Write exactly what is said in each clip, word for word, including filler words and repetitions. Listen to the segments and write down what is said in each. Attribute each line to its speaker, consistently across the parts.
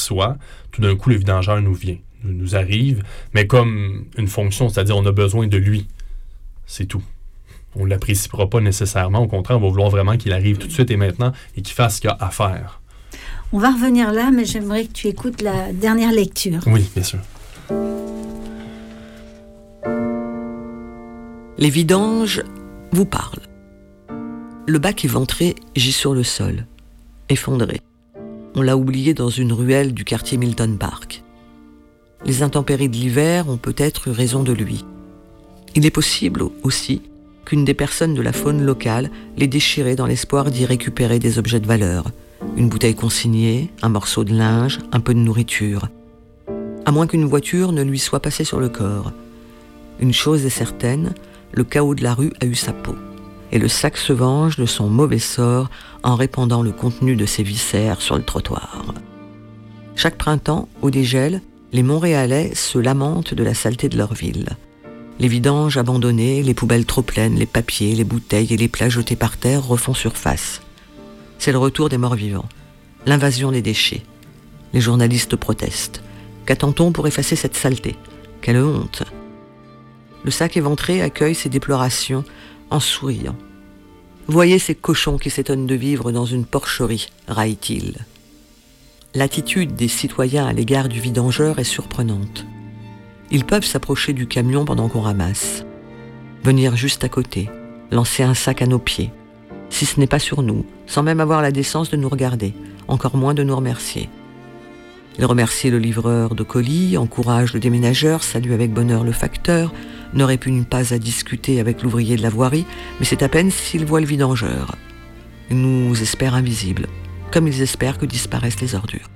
Speaker 1: perçoit, tout d'un coup, le vidangeur nous vient, nous, nous arrive, mais comme une fonction, c'est-à-dire on a besoin de lui. C'est tout. On ne l'appréciera pas nécessairement. Au contraire, on va vouloir vraiment qu'il arrive tout de suite et maintenant et qu'il fasse ce qu'il y a à faire.
Speaker 2: On va revenir là, mais j'aimerais que tu écoutes la dernière lecture.
Speaker 1: Oui, bien sûr.
Speaker 3: Les vidanges vous parlent. Le bac éventré gît sur le sol, effondré. On l'a oublié dans une ruelle du quartier Milton Park. Les intempéries de l'hiver ont peut-être eu raison de lui. Il est possible aussi qu'une des personnes de la faune locale l'ait déchiré dans l'espoir d'y récupérer des objets de valeur. Une bouteille consignée, un morceau de linge, un peu de nourriture. À moins qu'une voiture ne lui soit passée sur le corps. Une chose est certaine, le chaos de la rue a eu sa peau. Et le sac se venge de son mauvais sort en répandant le contenu de ses viscères sur le trottoir. Chaque printemps, au dégel, les Montréalais se lamentent de la saleté de leur ville. Les vidanges abandonnées, les poubelles trop pleines, les papiers, les bouteilles et les plats jetés par terre refont surface. C'est le retour des morts-vivants, l'invasion des déchets. Les journalistes protestent. Qu'attend-on pour effacer cette saleté ? Quelle honte ! Le sac éventré accueille ces déplorations en souriant. Voyez ces cochons qui s'étonnent de vivre dans une porcherie, raille-t-il. L'attitude des citoyens à l'égard du vidangeur est surprenante. Ils peuvent s'approcher du camion pendant qu'on ramasse, venir juste à côté, lancer un sac à nos pieds, si ce n'est pas sur nous, sans même avoir la décence de nous regarder, encore moins de nous remercier. Ils remercient le livreur de colis, encouragent le déménageur, saluent avec bonheur le facteur, ne répugnent pas à discuter avec l'ouvrier de la voirie, mais c'est à peine s'ils voient le vidangeur. Ils nous espèrent invisibles, comme ils espèrent que disparaissent les ordures.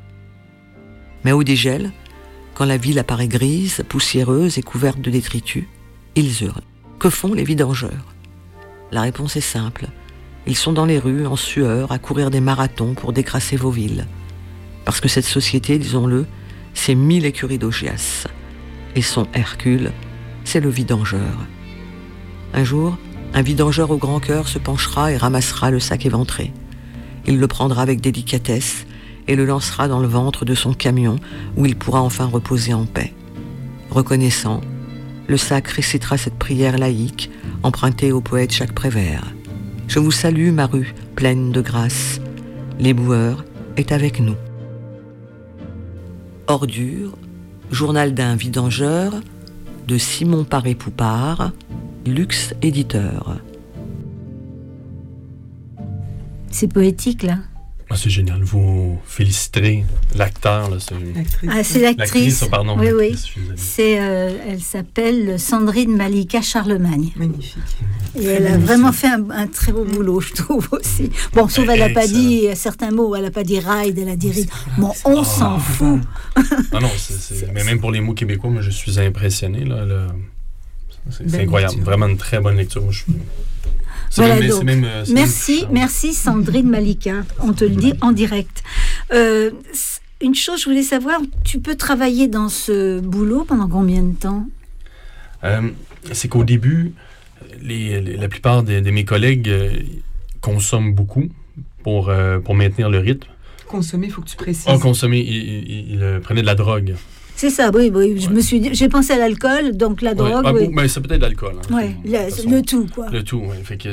Speaker 3: Mais au dégel, quand la ville apparaît grise, poussiéreuse et couverte de détritus, ils hurlent. Que font les vidangeurs ? La réponse est simple. Ils sont dans les rues, en sueur, à courir des marathons pour décrasser vos villes. Parce que cette société, disons-le, c'est mille écuries d'Augias. Et son Hercule, c'est le vidangeur. Un jour, un vidangeur au grand cœur se penchera et ramassera le sac éventré. Il le prendra avec délicatesse et le lancera dans le ventre de son camion où il pourra enfin reposer en paix. Reconnaissant, le sac récitera cette prière laïque empruntée au poète Jacques Prévert. « Je vous salue, ma rue, pleine de grâce. L'éboueur est avec nous. » Ordure, journal d'un vidangeur, de Simon Paré-Poupard, Luxe éditeur.
Speaker 2: C'est poétique, là.
Speaker 1: Ah, c'est génial. Vous féliciterez l'acteur. Là, c'est...
Speaker 2: L'actrice. Ah, c'est l'actrice. l'actrice
Speaker 1: pardon,
Speaker 2: oui,
Speaker 1: l'actrice,
Speaker 2: oui. C'est, euh, elle s'appelle Sandrine Malika Charlemagne.
Speaker 4: Magnifique.
Speaker 2: Et elle a vraiment fait un, un très beau boulot, je trouve aussi. Bon, sauf elle n'a pas dit certains mots. Elle n'a pas dit ride, elle a dit ride. Bon, on oh, s'en fout.
Speaker 1: Non, non, c'est, c'est... mais même pour les mots québécois, moi, je suis impressionné. Là, là. C'est, c'est incroyable. Lecture. Vraiment une très bonne lecture. Moi, je suis... C'est
Speaker 2: voilà,
Speaker 1: même,
Speaker 2: donc,
Speaker 1: c'est même, c'est
Speaker 2: merci,
Speaker 1: même
Speaker 2: merci Sandrine Malika. On te le dit en direct. Euh, une chose, je voulais savoir, tu peux travailler dans ce boulot pendant combien de temps ?
Speaker 1: euh, C'est qu'au début, les, les, la plupart de, de mes collègues euh, consomment beaucoup pour, euh, pour maintenir le rythme.
Speaker 4: Consommer, il faut que tu précises.
Speaker 1: Ah, consommer, ils, ils, ils prenaient de la drogue.
Speaker 2: C'est ça, oui, oui. Je ouais. me suis dit, j'ai pensé à l'alcool, donc la drogue.
Speaker 1: Ouais. Ah,
Speaker 2: oui.
Speaker 1: ben, c'est peut-être l'alcool. Hein,
Speaker 2: ouais, le, le tout, quoi.
Speaker 1: Le tout, oui. Fait que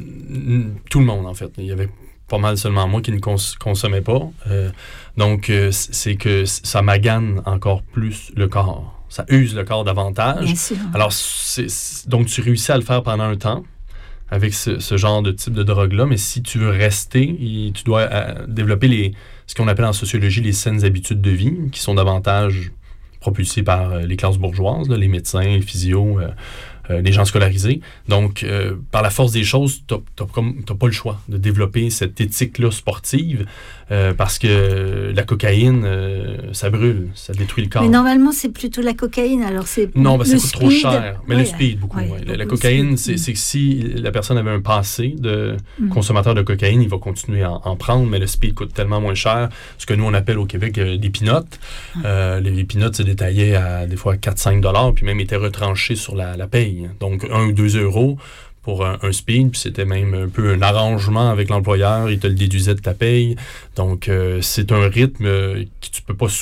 Speaker 1: n- tout le monde, en fait. Il y avait pas mal seulement moi qui ne cons- consommais pas. Euh, donc, euh, c'est que ça magane encore plus le corps. Ça use le corps davantage.
Speaker 2: Bien sûr.
Speaker 1: Alors, c'est, c'est, donc, tu réussis à le faire pendant un temps avec ce, ce genre de type de drogue-là, mais si tu veux rester, il, tu dois euh, développer les, ce qu'on appelle en sociologie les saines habitudes de vie, qui sont davantage propulsés par euh, les classes bourgeoises, là, les médecins, les physios, euh, euh, les gens scolarisés. Donc, euh, par la force des choses, tu n'as pas le choix de développer cette éthique-là sportive euh, parce que la cocaïne, euh, ça brûle, ça détruit le corps.
Speaker 2: Mais normalement, c'est plutôt la cocaïne, alors c'est
Speaker 1: Non, ben, ça
Speaker 2: le
Speaker 1: coûte
Speaker 2: speed.
Speaker 1: trop cher. Mais
Speaker 2: ouais,
Speaker 1: le speed, beaucoup.
Speaker 2: Ouais,
Speaker 1: ouais.
Speaker 2: beaucoup
Speaker 1: La, la cocaïne, c'est, c'est que si la personne avait un passé de mm. consommateur de cocaïne, il va continuer à en prendre, mais le speed coûte tellement moins cher. Ce que nous, on appelle au Québec euh, des pinottes. Mm. Euh, les, les pinottes se détaillaient à des fois quatre à cinq dollars, puis même étaient retranchés sur la, la paye. Donc, un ou deux euros pour un, un speed, puis c'était même un peu un arrangement avec l'employeur, il te le déduisait de ta paye. Donc, euh, c'est un rythme euh, que tu peux pas